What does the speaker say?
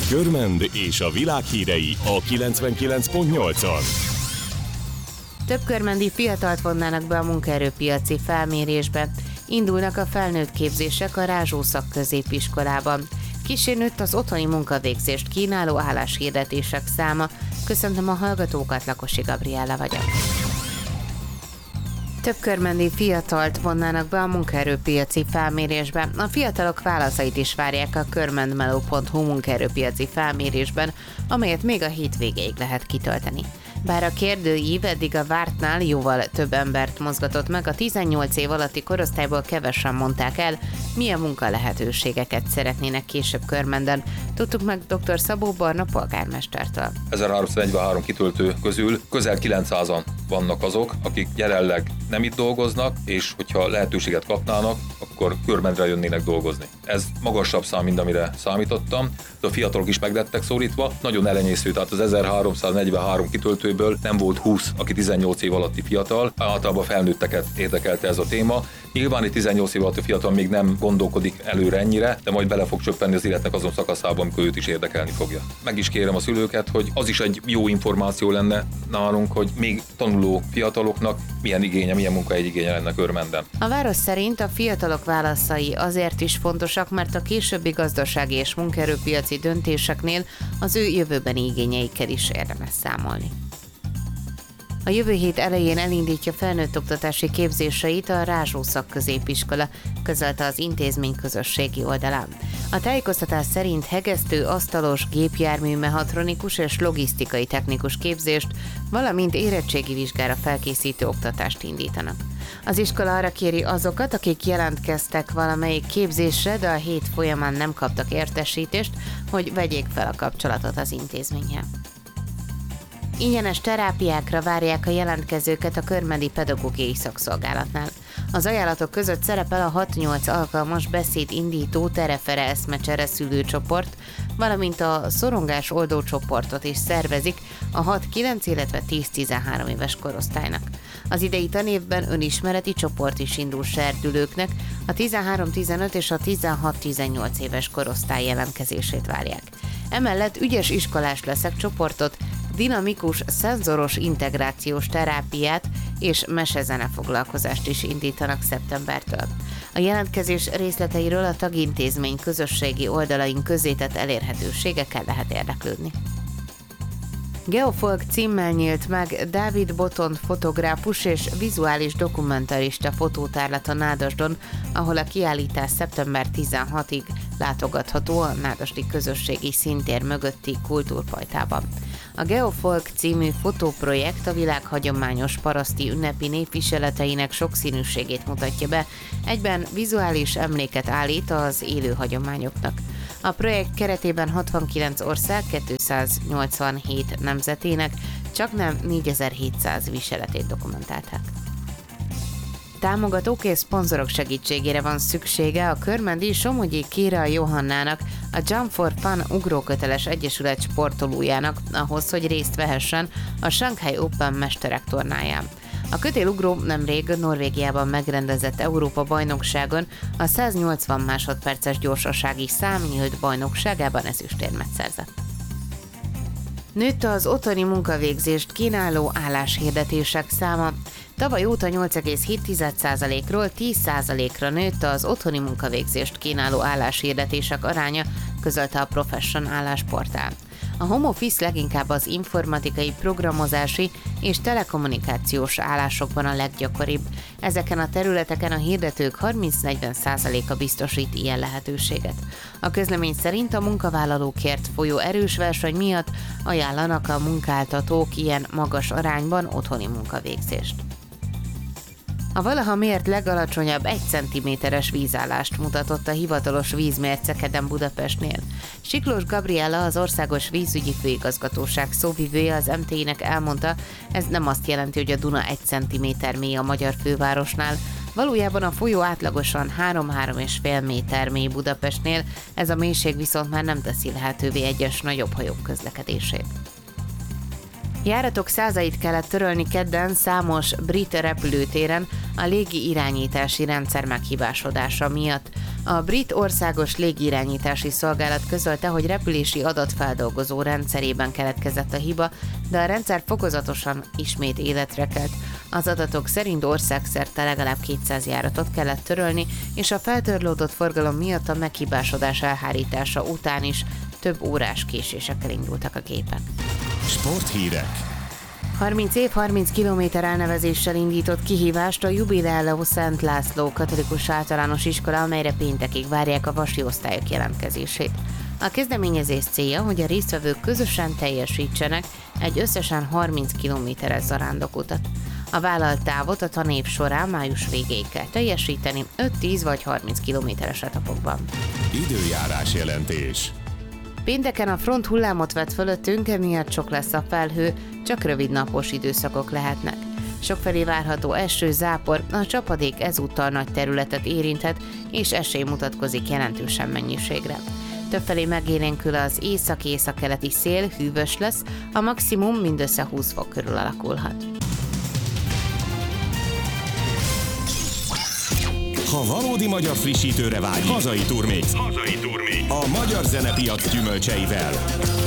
Körmend és a világ hírei a 99.8-on. Több körmendi fiatalt vonnának be a munkaerőpiaci felmérésbe. Indulnak a felnőtt képzések a Rázsó Szakközépiskolában. Kissé nőtt az otthoni munkavégzést kínáló álláshirdetések száma. Köszöntöm a hallgatókat, Lakosi Gabriella vagyok. Több körmendi fiatalt vonnának be a munkaerőpiaci felmérésbe. A fiatalok válaszait is várják a körmendmeló.hu munkaerőpiaci felmérésben, amelyet még a hét végéig lehet kitölteni. Bár a kérdőív eddig a vártnál jóval több embert mozgatott meg, a 18 év alatti korosztályból kevesen mondták el, milyen munkalehetőségeket szeretnének később Körmenden. Tudtuk meg dr. Szabó Barna polgármestertől. 1343 kitöltő közül közel 900-an vannak azok, akik jelenleg nem itt dolgoznak, és hogyha lehetőséget kapnának, akkor Körmendre jönnének dolgozni. Ez magasabb szám, mint amire számítottam, de a fiatalok is meglettek szólítva. Nagyon elenyésző, tehát az 1343 kitöltőből nem volt 20, aki 18 év alatti fiatal. Általában felnőtteket érdekelte ez a téma. Nyilván egy 18 év alatti fiatal még nem gondolkodik előre ennyire, de majd bele fog csöppenni az életnek azon szakaszában, amikor őt is érdekelni fogja. Meg is kérem a szülőket, hogy az is egy jó információ lenne nálunk, hogy még tanuló fiataloknak milyen igénye, milyen munkaigénye lenne Körmenden. A város szerint a fiatalok válaszai azért is fontosak, mert a későbbi gazdasági és munkaerőpiaci döntéseknél az ő jövőbeni igényeikkel is érdemes számolni. A jövő hét elején elindítja felnőtt oktatási képzéseit a Rázsó Szakközépiskola, közölte az intézmény közösségi oldalán. A tájékoztatás szerint hegesztő, asztalos, gépjármű, mechatronikus és logisztikai technikus képzést, valamint érettségi vizsgára felkészítő oktatást indítanak. Az iskola arra kéri azokat, akik jelentkeztek valamelyik képzésre, de a hét folyamán nem kaptak értesítést, hogy vegyék fel a kapcsolatot az intézménnyel. Ingyenes terápiákra várják a jelentkezőket a Körmendi Pedagógiai Szakszolgálatnál. Az ajánlatok között szerepel a 6-8 alkalmas beszédindító terefere eszmecsere szülőcsoport, valamint a szorongás oldó csoportot is szervezik a 6-9, illetve 10-13 éves korosztálynak. Az idei tanévben önismereti csoport is indul serdülőknek, a 13-15 és a 16-18 éves korosztály jelentkezését várják. Emellett ügyes iskolás leszek csoportot, dinamikus, szenzoros integrációs terápiát és mesezene foglalkozást is indítanak szeptembertől. A jelentkezés részleteiről a tagintézmény közösségi oldalain közzétett elérhetőségekkel lehet érdeklődni. Geofolk címmel nyílt meg Dávid Botond fotográfus és vizuális dokumentarista fotótárlat a Nádasdon, ahol a kiállítás szeptember 16-ig látogatható a nádasdi közösségi színtér mögötti kultúrpajtában. A Geofolk című fotóprojekt a világ hagyományos paraszti ünnepi népviseleteinek sokszínűségét mutatja be, egyben vizuális emléket állít az élő hagyományoknak. A projekt keretében 69 ország 287 nemzetének csaknem 4700 viseletét dokumentálták. Támogatók és szponzorok segítségére van szüksége a körmendi Somogyi Kira Johannának, a Jump for Fun ugróköteles egyesület sportolójának ahhoz, hogy részt vehessen a Shanghai Open mesterek tornáján. A kötélugró nemrég Norvégiában megrendezett Európa-bajnokságon a 180 másodperces gyorsasági szám nyílt bajnokságában ezüstérmet szerzett. Nőtt az otthoni munkavégzést kínáló álláshirdetések száma. Tavaly óta 8,7%-ról 10%-ra nőtt az otthoni munkavégzést kínáló álláshirdetések aránya, közölte a Profession állásportál. A home office leginkább az informatikai, programozási és telekommunikációs állásokban a leggyakoribb. Ezeken a területeken a hirdetők 30-40%-a biztosít ilyen lehetőséget. A közlemény szerint a munkavállalókért folyó erős verseny miatt ajánlanak a munkáltatók ilyen magas arányban otthoni munkavégzést. A valaha mért legalacsonyabb 1 cm-es vízállást mutatott a hivatalos vízmérce kedden Budapestnél. Siklós Gabriella, az Országos Vízügyi Főigazgatóság szóvivője az MTI-nek elmondta, ez nem azt jelenti, hogy a Duna 1 cm mély a magyar fővárosnál, valójában a folyó átlagosan 3-3,5 méter mély Budapestnél, ez a mélység viszont már nem teszi lehetővé egyes nagyobb hajók közlekedését. Járatok százait kellett törölni kedden számos brit repülőtéren a légi irányítási rendszer meghibásodása miatt. A brit országos légirányítási szolgálat közölte, hogy repülési adatfeldolgozó rendszerében keletkezett a hiba, de a rendszer fokozatosan ismét életre kelt. Az adatok szerint országszerte legalább 200 járatot kellett törölni, és a feltorlódott forgalom miatt a meghibásodás elhárítása után is több órás késésekkel indultak a gépek. Sporthírek. 30 év, 30 kilométer elnevezéssel indított kihívást a Jubileó Szent László Katolikus Általános Iskola, amelyre péntekig várják a vasi osztályok jelentkezését. A kezdeményezés célja, hogy a résztvevők közösen teljesítsenek egy összesen 30 kilométeres zarándokutat. A vállalt távot a tanév során május végéig kell teljesíteni 5-10 vagy 30 kilométeres etapokban. Időjárás jelentés. Pénteken a front hullámot vett fölöttünk, emiatt sok lesz a felhő, csak rövid napos időszakok lehetnek. Sokfelé várható eső, zápor, a csapadék ezúttal nagy területet érinthet, és esély mutatkozik jelentősen mennyiségre. Többfelé megélénkül az észak-északkeleti szél, hűvös lesz, a maximum mindössze 20 fok körül alakulhat. Ha valódi magyar frissítőre vágyik, hazai Turmix. A magyar zenepiac gyümölcseivel.